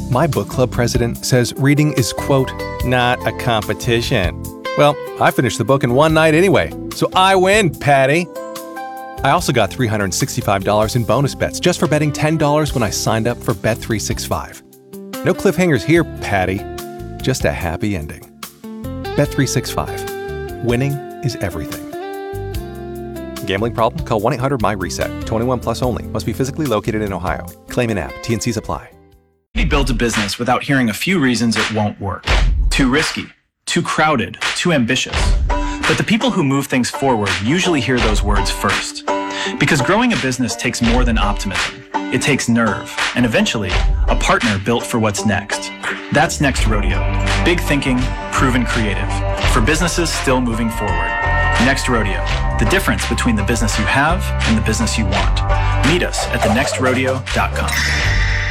My book club president says reading is, quote, not a competition. Well, I finished the book in one night anyway, so I win, Patty. I also got $365 in bonus bets just for betting $10 when I signed up for Bet365. No cliffhangers here, Patty. Just a happy ending. Bet365. Winning is everything. Gambling problem? Call 1-800-MY-RESET. 21 plus only. Must be physically located in Ohio. Claim in app. T&Cs apply. We build a business without hearing a few reasons it won't work. Too risky, too crowded, too ambitious. But the people who move things forward usually hear those words first. Because growing a business takes more than optimism. It takes nerve, and eventually, a partner built for what's next. That's Next Rodeo. Big thinking, proven creative. For businesses still moving forward. Next Rodeo. The difference between the business you have and the business you want. Meet us at thenextrodeo.com.